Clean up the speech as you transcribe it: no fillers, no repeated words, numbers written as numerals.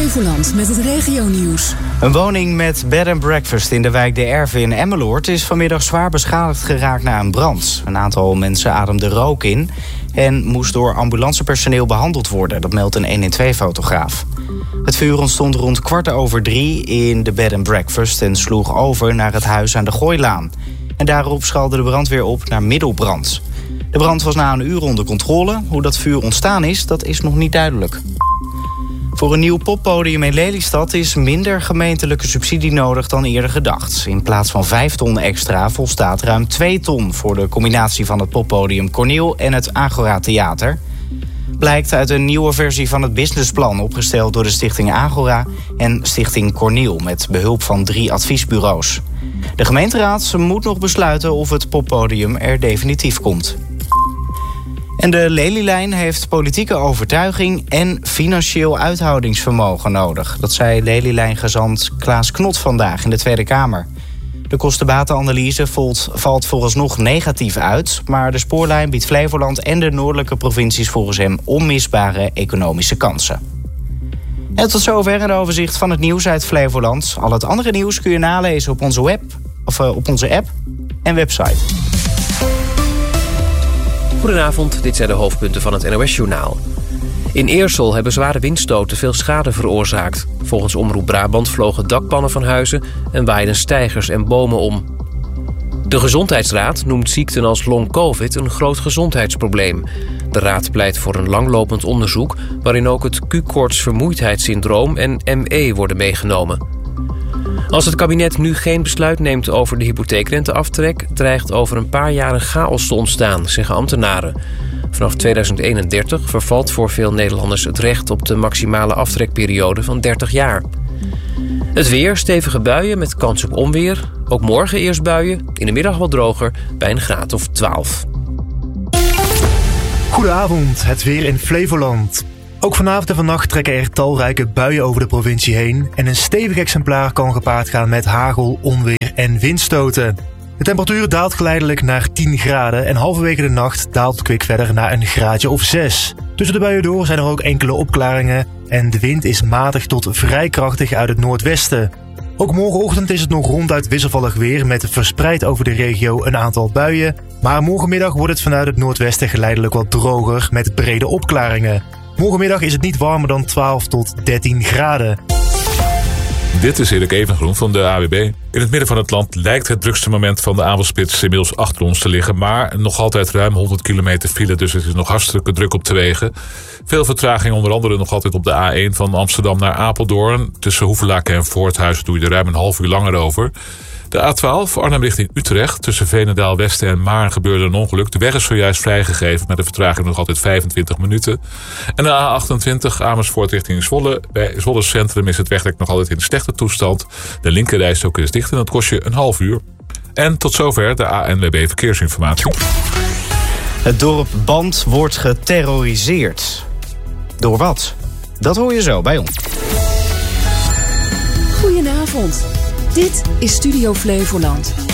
Flevoland met het regionieuws. Een woning met bed and breakfast in de wijk De Erve in Emmeloord is vanmiddag zwaar beschadigd geraakt na een brand. Een aantal mensen ademden rook in en moest door ambulancepersoneel behandeld worden. Dat meldt een 112-fotograaf. Het vuur ontstond rond 2:15 in de bed and breakfast en sloeg over naar het huis aan de Gooilaan. En daarop schalde de brandweer op naar middelbrand. De brand was na een uur onder controle. Hoe dat vuur ontstaan is, dat is nog niet duidelijk. Voor een nieuw poppodium in Lelystad is minder gemeentelijke subsidie nodig dan eerder gedacht. In plaats van 5 ton extra volstaat ruim 2 ton... voor de combinatie van het poppodium Corneel en het Agora Theater. Blijkt uit een nieuwe versie van het businessplan... opgesteld door de Stichting Agora en Stichting Corneel... met behulp van 3 adviesbureaus. De gemeenteraad moet nog besluiten of het poppodium er definitief komt. En de Lelylijn heeft politieke overtuiging en financieel uithoudingsvermogen nodig. Dat zei Lelylijn-gezant Klaas Knot vandaag in de Tweede Kamer. De kosten-batenanalyse valt vooralsnog negatief uit, maar de spoorlijn biedt Flevoland en de noordelijke provincies volgens hem onmisbare economische kansen. En tot zover een overzicht van het nieuws uit Flevoland. Al het andere nieuws kun je nalezen op onze app en website. Goedenavond, dit zijn de hoofdpunten van het NOS-journaal. In Eersel hebben zware windstoten veel schade veroorzaakt. Volgens Omroep Brabant vlogen dakpannen van huizen en waaiden steigers en bomen om. De Gezondheidsraad noemt ziekten als long-covid een groot gezondheidsprobleem. De raad pleit voor een langlopend onderzoek waarin ook het Q-koorts-vermoeidheidssyndroom en ME worden meegenomen. Als het kabinet nu geen besluit neemt over de hypotheekrenteaftrek... dreigt over een paar jaar een chaos te ontstaan, zeggen ambtenaren. Vanaf 2031 vervalt voor veel Nederlanders het recht op de maximale aftrekperiode van 30 jaar. Het weer, stevige buien met kans op onweer. Ook morgen eerst buien, in de middag wat droger, bij een graad of 12. Goedenavond, het weer in Flevoland. Ook vanavond en vannacht trekken er talrijke buien over de provincie heen... en een stevig exemplaar kan gepaard gaan met hagel, onweer en windstoten. De temperatuur daalt geleidelijk naar 10 graden... en halverwege de nacht daalt het kwik verder naar een graadje of 6. Tussen de buien door zijn er ook enkele opklaringen... en de wind is matig tot vrij krachtig uit het noordwesten. Ook morgenochtend is het nog ronduit wisselvallig weer... met verspreid over de regio een aantal buien... maar morgenmiddag wordt het vanuit het noordwesten geleidelijk wat droger... met brede opklaringen. Morgenmiddag is het niet warmer dan 12 tot 13 graden. Dit is Erik Evengroen van de AWB. In het midden van het land lijkt het drukste moment van de avondspits inmiddels achter ons te liggen. Maar nog altijd ruim 100 kilometer file, dus het is nog hartstikke druk op de wegen. Veel vertraging, onder andere nog altijd op de A1 van Amsterdam naar Apeldoorn. Tussen Hoevelaken en Voorthuizen doe je er ruim een half uur langer over. De A12 Arnhem richting Utrecht. Tussen Veenendaal Westen en Maarn gebeurde een ongeluk. De weg is zojuist vrijgegeven met een vertraging nog altijd 25 minuten. En de A28 Amersfoort richting Zwolle. Bij Zwolle Centrum is het wegdek nog altijd in slechte toestand. De linkerrijstrook is dicht en dat kost je een half uur. En tot zover de ANWB Verkeersinformatie. Het dorp Band wordt geterroriseerd. Door wat? Dat hoor je zo bij ons. Goedenavond. Dit is Studio Flevoland.